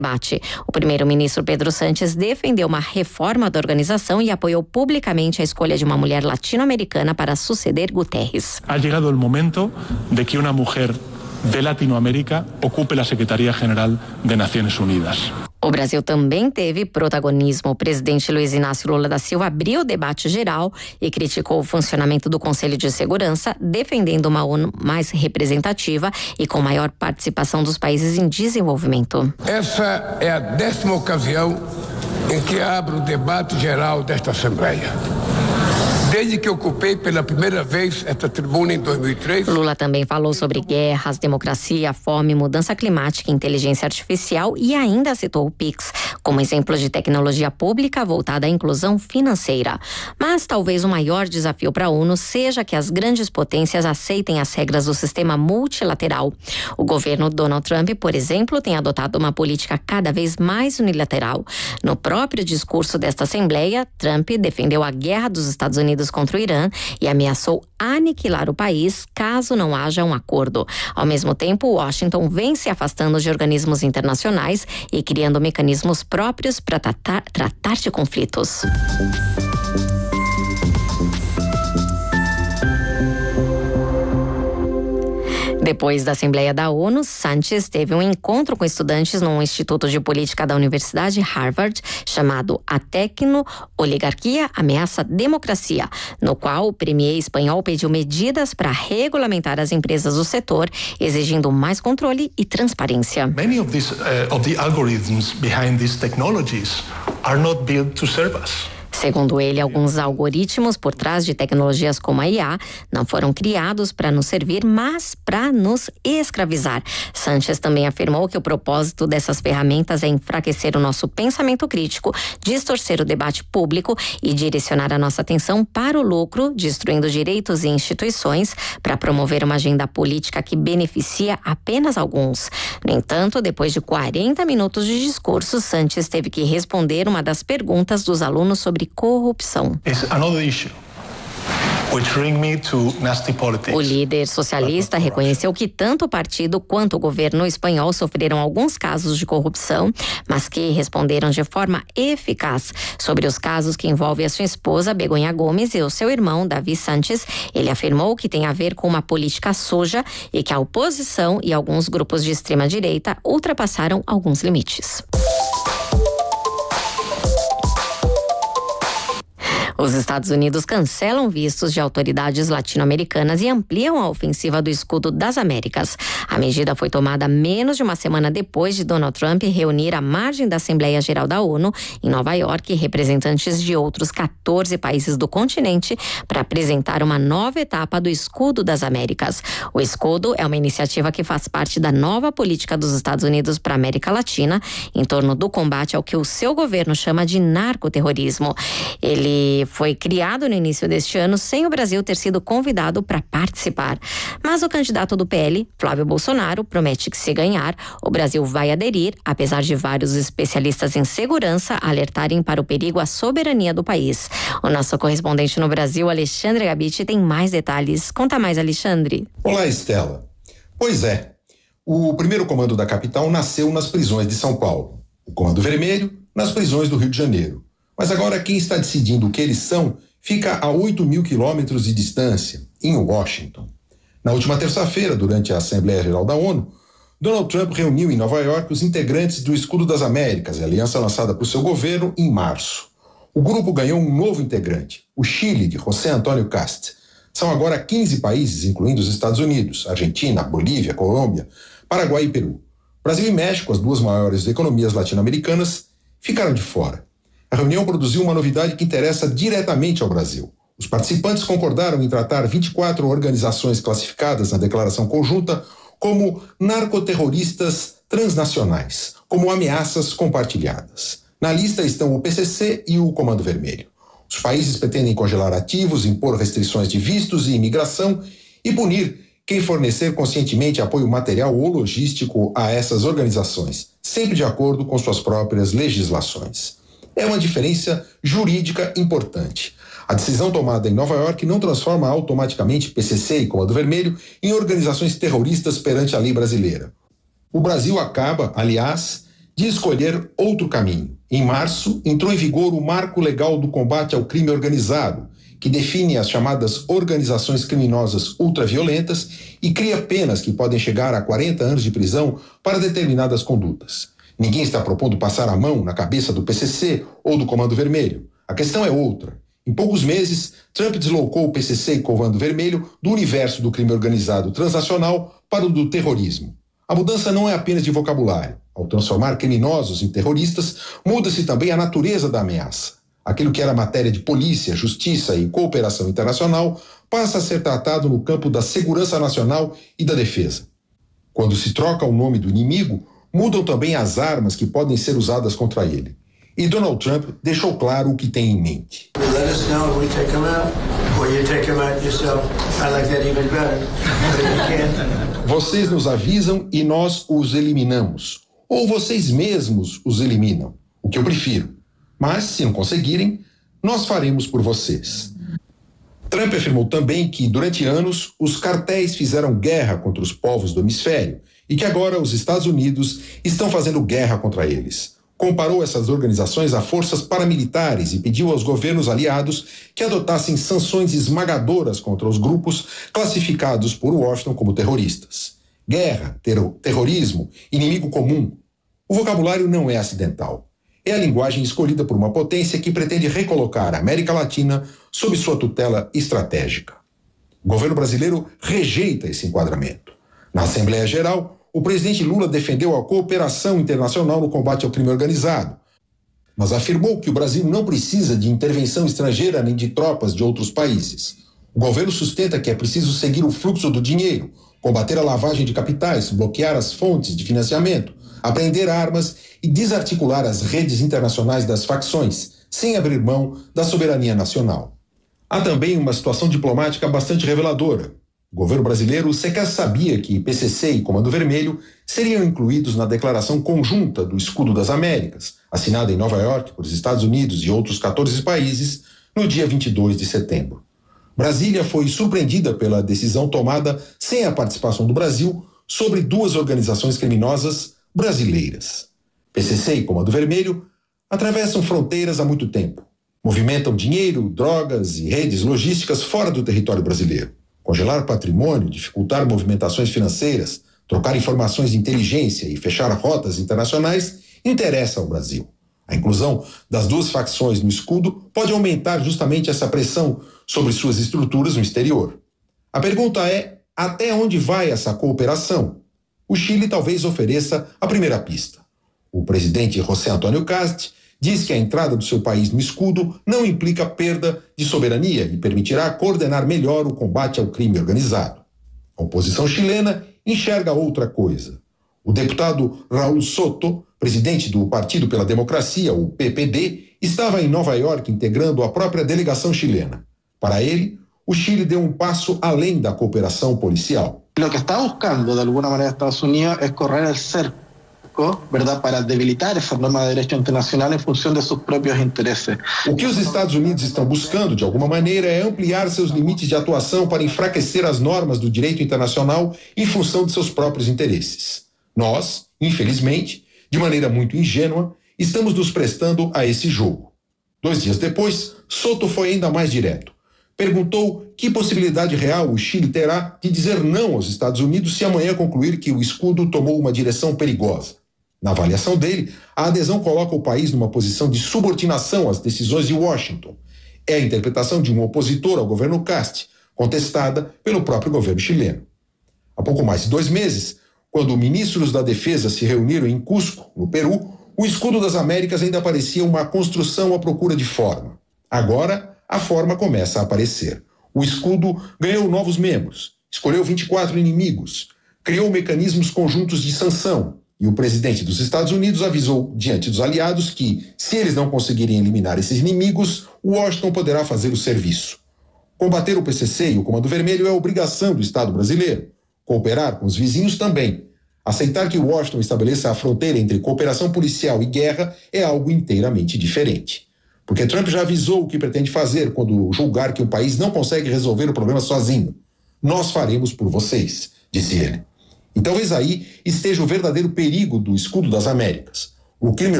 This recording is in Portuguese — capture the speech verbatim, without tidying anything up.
debate. O primeiro-ministro Pedro Sánchez defendeu uma reforma da organização e apoiou publicamente a escolha de uma mulher latino-americana para suceder Guterres. Ha llegado el momento de que una mujer de Latinoamérica ocupe la Secretaría General de Naciones Unidas. O Brasil também teve protagonismo. O presidente Luiz Inácio Lula da Silva abriu o debate geral e criticou o funcionamento do Conselho de Segurança, defendendo uma ONU mais representativa e com maior participação dos países em desenvolvimento. Essa é a décima ocasião em que abro o debate geral desta Assembleia. Desde que ocupei pela primeira vez esta tribuna em dois mil e três. Lula também falou sobre guerras, democracia, fome, mudança climática, inteligência artificial e ainda citou o Pix como exemplo de tecnologia pública voltada à inclusão financeira. Mas talvez o maior desafio para a ONU seja que as grandes potências aceitem as regras do sistema multilateral. O governo Donald Trump, por exemplo, tem adotado uma política cada vez mais unilateral. No próprio discurso desta Assembleia, Trump defendeu a guerra dos Estados Unidos contra o Irã e ameaçou aniquilar o país caso não haja um acordo. Ao mesmo tempo, Washington vem se afastando de organismos internacionais e criando mecanismos próprios para tratar, tratar de conflitos. Depois da Assembleia da ONU, Sánchez teve um encontro com estudantes num instituto de política da Universidade Harvard chamado A Tecno-Oligarquia Ameaça Democracia, no qual o premier espanhol pediu medidas para regulamentar as empresas do setor, exigindo mais controle e transparência. Many of these uh, of the algorithms behind these technologies are not built to serve us. Segundo ele, alguns algoritmos por trás de tecnologias como a I A não foram criados para nos servir, mas para nos escravizar. Sánchez também afirmou que o propósito dessas ferramentas é enfraquecer o nosso pensamento crítico, distorcer o debate público e direcionar a nossa atenção para o lucro, destruindo direitos e instituições para promover uma agenda política que beneficia apenas alguns. No entanto, depois de quarenta minutos de discurso, Sánchez teve que responder uma das perguntas dos alunos sobre corrupção. O líder socialista reconheceu que tanto o partido quanto o governo espanhol sofreram alguns casos de corrupção, mas que responderam de forma eficaz. Sobre os casos que envolvem a sua esposa, Begoña Gomes, e o seu irmão, Davi Sánchez, ele afirmou que tem a ver com uma política suja e que a oposição e alguns grupos de extrema-direita ultrapassaram alguns limites. Os Estados Unidos cancelam vistos de autoridades latino-americanas e ampliam a ofensiva do Escudo das Américas. A medida foi tomada menos de uma semana depois de Donald Trump reunir à margem da Assembleia Geral da ONU, em Nova York, representantes de outros quatorze países do continente para apresentar uma nova etapa do Escudo das Américas. O Escudo é uma iniciativa que faz parte da nova política dos Estados Unidos para a América Latina, em torno do combate ao que o seu governo chama de narcoterrorismo. Ele foi criado no início deste ano sem o Brasil ter sido convidado para participar. Mas o candidato do P L, Flávio Bolsonaro, promete que se ganhar, o Brasil vai aderir, apesar de vários especialistas em segurança alertarem para o perigo à soberania do país. O nosso correspondente no Brasil, Alexandre Gabiti, tem mais detalhes. Conta mais, Alexandre. Olá, Estela. Pois é, o primeiro comando da capital nasceu nas prisões de São Paulo, o Comando Vermelho nas prisões do Rio de Janeiro. Mas agora quem está decidindo o que eles são fica a oito mil quilômetros de distância, em Washington. Na última terça-feira, durante a Assembleia Geral da ONU, Donald Trump reuniu em Nova York os integrantes do Escudo das Américas, a aliança lançada por seu governo em março. O grupo ganhou um novo integrante, o Chile, de José Antônio Cast. São agora quinze países, incluindo os Estados Unidos, Argentina, Bolívia, Colômbia, Paraguai e Peru. Brasil e México, as duas maiores economias latino-americanas, ficaram de fora. A reunião produziu uma novidade que interessa diretamente ao Brasil. Os participantes concordaram em tratar vinte e quatro organizações classificadas na declaração conjunta como narcoterroristas transnacionais, como ameaças compartilhadas. Na lista estão o P C C e o Comando Vermelho. Os países pretendem congelar ativos, impor restrições de vistos e imigração e punir quem fornecer conscientemente apoio material ou logístico a essas organizações, sempre de acordo com suas próprias legislações. É uma diferença jurídica importante. A decisão tomada em Nova York não transforma automaticamente P C C e Comando Vermelho em organizações terroristas perante a lei brasileira. O Brasil acaba, aliás, de de escolher outro caminho. Em março, entrou em vigor o Marco Legal do Combate ao Crime Organizado, que define as chamadas organizações criminosas ultraviolentas e cria penas que podem chegar a quarenta anos de prisão para determinadas condutas. Ninguém está propondo passar a mão na cabeça do P C C ou do Comando Vermelho. A questão é outra. Em poucos meses, Trump deslocou o P C C e Comando Vermelho do universo do crime organizado transnacional para o do terrorismo. A mudança não é apenas de vocabulário. Ao transformar criminosos em terroristas, muda-se também a natureza da ameaça. Aquilo que era matéria de polícia, justiça e cooperação internacional passa a ser tratado no campo da segurança nacional e da defesa. Quando se troca o nome do inimigo, mudam também as armas que podem ser usadas contra ele. E Donald Trump deixou claro o que tem em mente. Vocês nos avisam e nós os eliminamos. Ou vocês mesmos os eliminam, o que eu prefiro. Mas, se não conseguirem, nós faremos por vocês. Trump afirmou também que, durante anos, os cartéis fizeram guerra contra os povos do hemisfério e que agora os Estados Unidos estão fazendo guerra contra eles. Comparou essas organizações a forças paramilitares e pediu aos governos aliados que adotassem sanções esmagadoras contra os grupos classificados por Washington como terroristas. Guerra, ter- terrorismo, inimigo comum. O vocabulário não é acidental. É a linguagem escolhida por uma potência que pretende recolocar a América Latina sob sua tutela estratégica. O governo brasileiro rejeita esse enquadramento. Na Assembleia Geral, o presidente Lula defendeu a cooperação internacional no combate ao crime organizado, mas afirmou que o Brasil não precisa de intervenção estrangeira nem de tropas de outros países. O governo sustenta que é preciso seguir o fluxo do dinheiro, combater a lavagem de capitais, bloquear as fontes de financiamento, apreender armas e desarticular as redes internacionais das facções, sem abrir mão da soberania nacional. Há também uma situação diplomática bastante reveladora. O governo brasileiro sequer sabia que P C C e Comando Vermelho seriam incluídos na declaração conjunta do Escudo das Américas, assinada em Nova York por os Estados Unidos e outros quatorze países, no dia vinte e dois de setembro. Brasília foi surpreendida pela decisão tomada sem a participação do Brasil sobre duas organizações criminosas brasileiras. P C C e Comando Vermelho atravessam fronteiras há muito tempo. Movimentam dinheiro, drogas e redes logísticas fora do território brasileiro. Congelar patrimônio, dificultar movimentações financeiras, trocar informações de inteligência e fechar rotas internacionais interessa ao Brasil. A inclusão das duas facções no escudo pode aumentar justamente essa pressão sobre suas estruturas no exterior. A pergunta é: até onde vai essa cooperação? O Chile talvez ofereça a primeira pista. O presidente José Antônio Kast diz que a entrada do seu país no escudo não implica perda de soberania e permitirá coordenar melhor o combate ao crime organizado. A oposição chilena enxerga outra coisa. O deputado Raul Soto, presidente do Partido pela Democracia, o P P D, estava em Nova York integrando a própria delegação chilena. Para ele, o Chile deu um passo além da cooperação policial. O que está buscando, de alguma maneira, Estados Unidos é correr el cerco, ¿verdad?, para debilitar essa norma de direito internacional em função de seus próprios interesses. O que os Estados Unidos estão buscando, de alguma maneira, é ampliar seus limites de atuação para enfraquecer as normas do direito internacional em função de seus próprios interesses. Nós, infelizmente, de maneira muito ingênua, estamos nos prestando a esse jogo. Dois dias depois, Soto foi ainda mais direto. Perguntou que possibilidade real o Chile terá de dizer não aos Estados Unidos se amanhã concluir que o escudo tomou uma direção perigosa. Na avaliação dele, a adesão coloca o país numa posição de subordinação às decisões de Washington. É a interpretação de um opositor ao governo Kast, contestada pelo próprio governo chileno. Há pouco mais de dois meses, quando ministros da Defesa se reuniram em Cusco, no Peru, o escudo das Américas ainda parecia uma construção à procura de forma. Agora, a forma começa a aparecer. O escudo ganhou novos membros, escolheu vinte e quatro inimigos, criou mecanismos conjuntos de sanção e o presidente dos Estados Unidos avisou diante dos aliados que, se eles não conseguirem eliminar esses inimigos, Washington poderá fazer o serviço. Combater o P C C e o Comando Vermelho é obrigação do Estado brasileiro. Cooperar com os vizinhos também. Aceitar que Washington estabeleça a fronteira entre cooperação policial e guerra é algo inteiramente diferente. Porque Trump já avisou o que pretende fazer quando julgar que o país não consegue resolver o problema sozinho. Nós faremos por vocês, disse ele. E talvez aí esteja o verdadeiro perigo do escudo das Américas. O crime